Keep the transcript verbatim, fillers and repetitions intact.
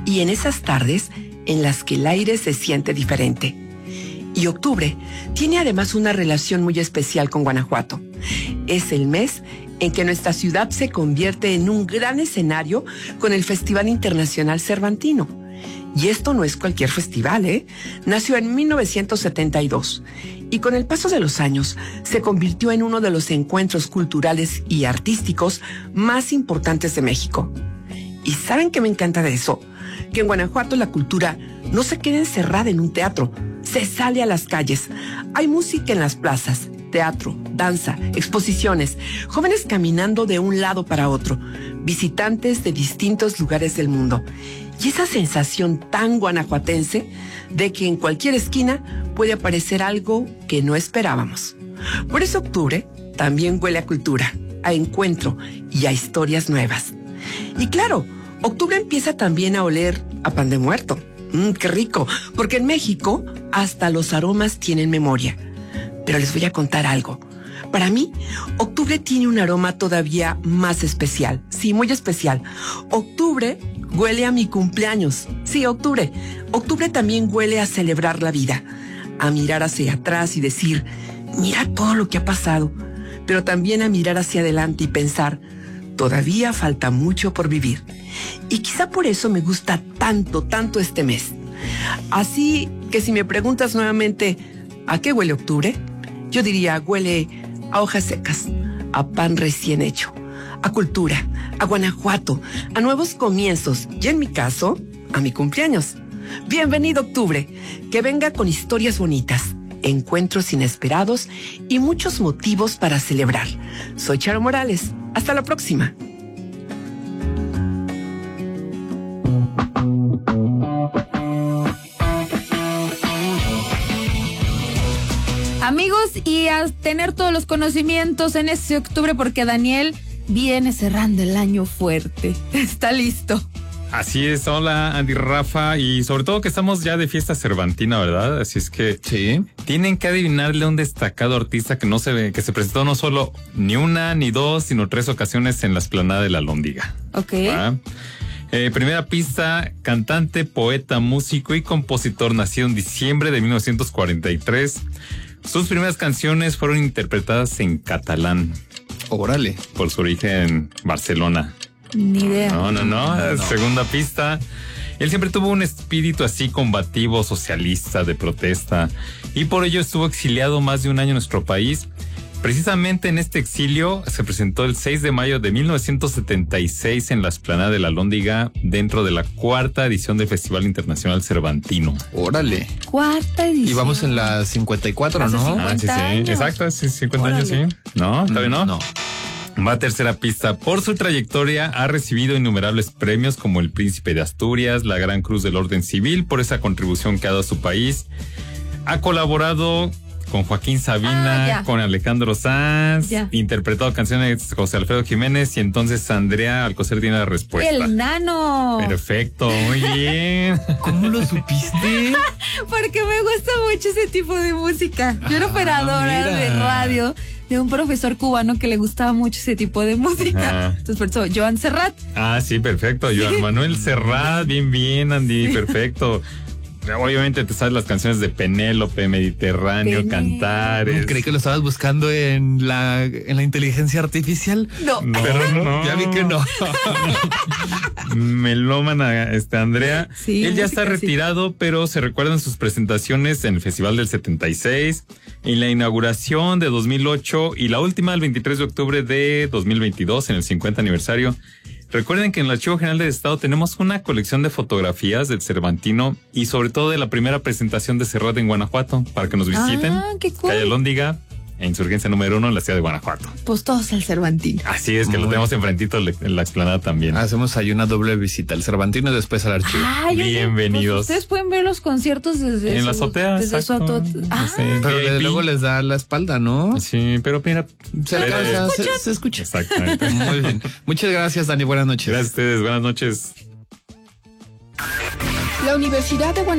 y en esas tardes en las que el aire se siente diferente. Y octubre tiene además una relación muy especial con Guanajuato. Es el mes en que nuestra ciudad se convierte en un gran escenario con el Festival Internacional Cervantino. Y esto no es cualquier festival, ¿eh? Nació en mil novecientos setenta y dos y con el paso de los años se convirtió en uno de los encuentros culturales y artísticos más importantes de México. ¿Y saben qué me encanta de eso? Que en Guanajuato la cultura no se queda encerrada en un teatro, se sale a las calles. Hay música en las plazas, teatro, danza, exposiciones, jóvenes caminando de un lado para otro, visitantes de distintos lugares del mundo. Y esa sensación tan guanajuatense de que en cualquier esquina puede aparecer algo que no esperábamos. Por eso octubre también huele a cultura, a encuentro y a historias nuevas. Y claro, octubre empieza también a oler a pan de muerto. Mmm, qué rico, porque en México hasta los aromas tienen memoria. Pero les voy a contar algo. Para mí, octubre tiene un aroma todavía más especial. Sí, muy especial. Octubre huele a mi cumpleaños. Sí, octubre. Octubre también huele a celebrar la vida, a mirar hacia atrás y decir, mira todo lo que ha pasado, pero también a mirar hacia adelante y pensar, todavía falta mucho por vivir. Y quizá por eso me gusta tanto, tanto este mes. Así que si me preguntas nuevamente, ¿a qué huele octubre? Yo diría, huele a hojas secas, a pan recién hecho, a cultura, a Guanajuato, a nuevos comienzos y en mi caso, a mi cumpleaños. Bienvenido octubre, que venga con historias bonitas, encuentros inesperados y muchos motivos para celebrar. Soy Charo Morales. Hasta la próxima. Amigos, y a tener todos los conocimientos en este octubre porque Daniel viene cerrando el año fuerte. Está listo. Así es, hola Andy, Rafa, y sobre todo que estamos ya de fiesta cervantina, ¿verdad? Así es que sí, tienen que adivinarle a un destacado artista que no se ve, que se presentó no solo ni una, ni dos, sino tres ocasiones en la explanada de la Alhóndiga. Ok. ¿Ah? Eh, primera pista, cantante, poeta, músico y compositor, nacido en diciembre de mil novecientos cuarenta y tres. Sus primeras canciones fueron interpretadas en catalán. Órale. Por su origen en Barcelona. Ni idea. No, no, no, no. no. Segunda pista. Él siempre tuvo un espíritu así combativo, socialista, de protesta, y por ello estuvo exiliado más de un año en nuestro país. Precisamente en este exilio se presentó el seis de mayo de mil novecientos setenta y seis en la explanada de la Alhóndiga, dentro de la cuarta edición del Festival Internacional Cervantino. Órale. Cuarta edición. Y vamos en la cincuenta y cuatro, Hace ¿no? cincuenta Ah, sí, sí. años. Exacto, sí, cincuenta Órale. años, sí. No, todavía no. No. Va a tercera pista. Por su trayectoria ha recibido innumerables premios como el Príncipe de Asturias, la Gran Cruz del Orden Civil por esa contribución que ha dado a su país. Ha colaborado con Joaquín Sabina, ah, con Alejandro Sanz, ya. interpretado canciones de José Alfredo Jiménez y entonces Andrea Alcocer tiene la respuesta. El nano. Perfecto, muy bien. ¿Cómo lo supiste? Porque me gusta mucho ese tipo de música. Yo era Ah, operadora mira. de radio de un profesor cubano que le gustaba mucho ese tipo de música. Ajá. Entonces, por eso, Joan Serrat. Ah, sí, perfecto. Joan Manuel Serrat, bien, bien, Andy, Sí. perfecto. Obviamente te sabes las canciones de Penélope, Mediterráneo, Pené. Cantares. Creí que lo estabas buscando en la, en la inteligencia artificial. No. No, Pero no. ya vi que no. Melómana, este Andrea. Sí, Él ya música, está retirado, pero se recuerdan sus presentaciones en el Festival del setenta y seis, en la inauguración de dos mil ocho y la última el veintitrés de octubre de dos mil veintidós en el cincuenta aniversario. Recuerden que en el Archivo General del Estado tenemos una colección de fotografías del Cervantino y sobre todo de la primera presentación de Serrat en Guanajuato para que nos visiten. Ah, qué cool. Calle Alhóndiga, e Insurgencia número uno en la ciudad de Guanajuato. Pues todos al Cervantino. Así es que Muy lo tenemos enfrentito en la explanada también. Hacemos ahí una doble visita al Cervantino y después al archivo. Ay, oye, Bienvenidos. pues ustedes pueden ver los conciertos desde En su, la azotea, desde su exacto. ato- Ah, Sí. Pero V I P. desde luego les da la espalda, ¿no? Sí, pero mira, Se pero- alcanza, se, se escucha. Exactamente. Muy bien. Muchas gracias, Dani. Buenas noches. Gracias a ustedes. Buenas noches. La Universidad de Guanajuato